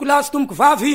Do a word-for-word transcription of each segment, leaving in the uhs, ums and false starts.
lasy tomboko vavy.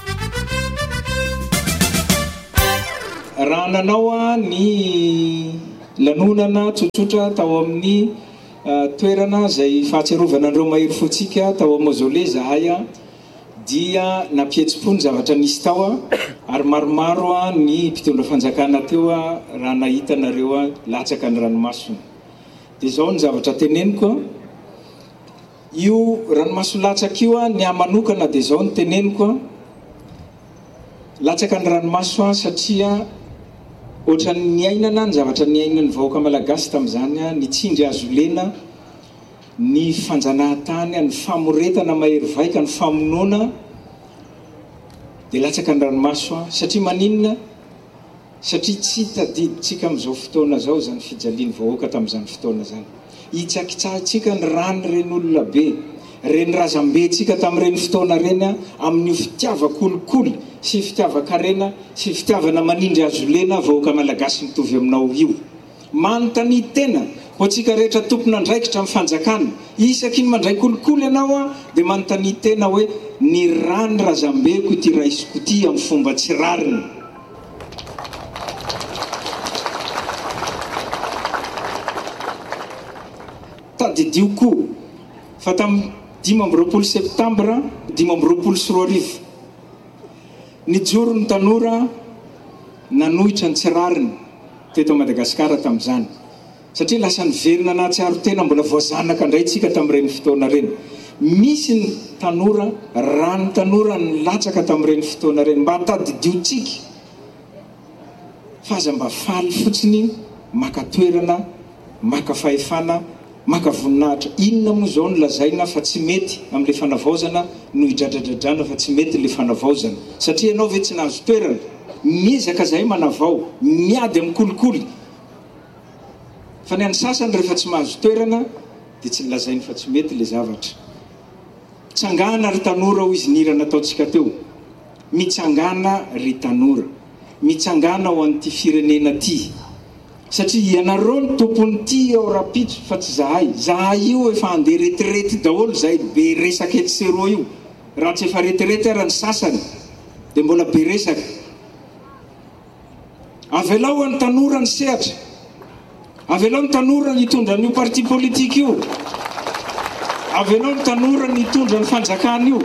Raha nanao a ny lanonana tsotsotra tao amin'ny toerana izay fahatsiarovana andreo mahery fotsika tao amin'ny mausolée zahay a dia nampihetsi-po ny zavatra nisy tao a ary maromaro a ny mpitondra fanjakana teo a raha nahita nareo a latsaka ny ranomasina. Dia izao ny zavatra teneniko a, io ranomasina latsaka io a ny amanokana dia izao ny teneniko a, latsaka ny ranomasina satria ohatran ny ainana ny zavatra ny ainan'ny vahoaka malagasy tamin'izany a ny tsindry azo lena, ny fanjanahantany, ny famoretana mahery vaika, ny famonoana dia latsaka ny ranomasina satria maninona? Satria tsy tadiditsika amin'izao fotoana zao zany fijaliany vahoaka tamin'izany fotoana zany. Hitsakitsahantsika ny rany reny olona be, reny razambentsika tamin'ireny fotoana reny a amin'ny fitiavakolikoly sy fitiavan-karena sy fitiavana manindry azo lena vahoaka malagasy mitovy aminao io. Manontany tena ho antsika rehetra tompona andraikitra amin'ny fanjakana, isaky ny mandray kolikoly ianao a dia manontany tena hoe ny rany razambeko ity raisiko ity amin'ny fomba tsy rariny. Tadidio koa fa tamin'ny dimy amby roapolo septambra dimy amby roapolo sy roa arivo nijoro ny tanora nanohitra ny tsy rariny teto Madagasikara tamin'izany satria lasa niverina nahatsiaro tena mbola voazanaka indray tsika tamin'ireny fotoana reny. Misy ny tanora raha ny tanora ny latsaka tamin'ireny fotoana reny mba tadidiotsika fa aza mba faly fotsiny maka toerana, maka fahefana, maka voninahitra. Inona moa izao no lazaina fa tsy mety amin'ilay fanavaozana no hidradradradrana fa tsy mety ilay fanavaozana satria ianao ve tsy nahazo toerana, miezaka zahay manavao, miady amin'ny kolikoly. Fa ny an'ny sasany rehefa tsy mahazo toerana dia tsy lazainy fa tsy mety ilay zavatra. Tsangana ry tanora ho izy nira nataontsika teo, mitsangana ry tanora, mitsangana ho an'ity firenena ity satria ianareo ny tompon'ity ao rapitso fa tsy zahay. Zahay io efa andeha retirety daholo, zahay be resaka ety seroa io. Raha tsy efa retirety ara ny sasany dia mbola be resaka. Avelao ny tanora ny sehatra, avelao ny tanora ny hitondra n'io parti politique io, avelao ny tanora ny hitondra ny fanjakana io,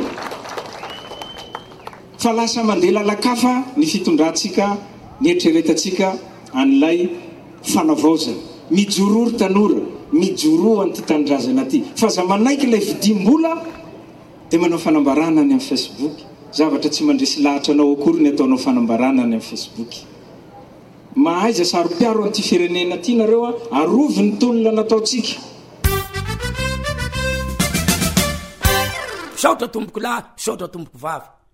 fa lasa mandeha lalakafa ny fitondrantsika, ny eritreretantsika an'ilay fanavaozana. Mijorory tanora, mijoro an'ity tanindrazana ity. Fa za manaiky ilay vidim-bola dia manao fanambarana any amin'ny Facebook. Zavatra tsy mandresy lahatra anao akory ny ataonao fanambarana any amin'ny Facebook. Mahaiza sarom-piaro an'ity firenena ity nareo a, arovy ny tolona nataontsika. Misaotra tomboko lahy, misaotra tomboko vavy.